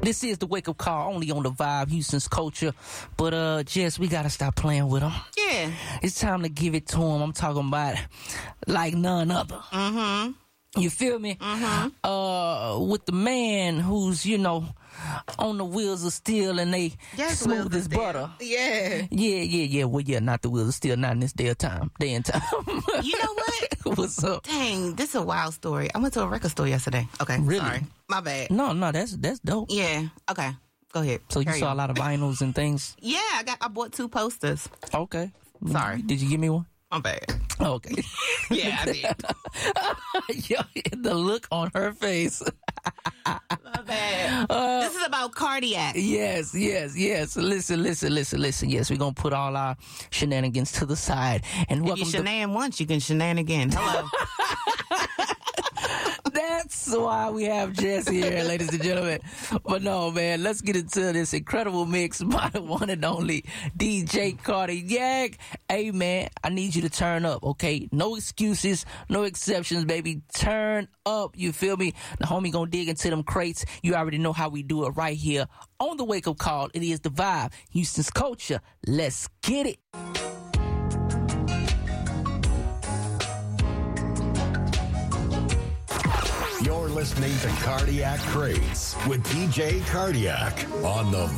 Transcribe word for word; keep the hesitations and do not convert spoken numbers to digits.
This is the wake up call only on the Vibe, Houston's culture. But uh, Jess, we gotta stop playing with him. Yeah. It's time to give it to him. I'm talking about like none other. Mm-hmm. You feel me? Mm-hmm. Uh, with the man who's, you know, on the wheels of steel and they Yes, smooth wheels of as steel. butter. Yeah. Yeah, yeah, yeah. Well, yeah, not the wheels of steel, not in this day of time. Day and time. You know what? What's up? Dang, this is a wild story. I went to a record store yesterday. Okay, Really? sorry. My bad. No, no, that's that's dope. Yeah. Okay. Go ahead. So you Carry saw on. a lot of vinyls and things? Yeah, I got. I bought two posters. Okay. Sorry. Did you give me one? My bad. Okay. Yeah, I did. Yo, the look on her face. My bad. Uh, this is about cardiac. Yes, yes, yes. Listen, listen, listen, listen. Yes, we're going to put all our shenanigans to the side. And If welcome you to... shenan once, you can shenan again. Hello. That's why we have Jess here, ladies and gentlemen. But no, man, let's get into this incredible mix by the one and only D J Cardiac. Hey, man, I need you to turn up, okay? No excuses, no exceptions, baby. Turn up, you feel me? The homie gonna dig into them crates. You already know how we do it right here on the Wake Up Call. It is the Vibe, Houston's culture. Let's get it. You're listening to Cardiac Crates with D J Cardiac on the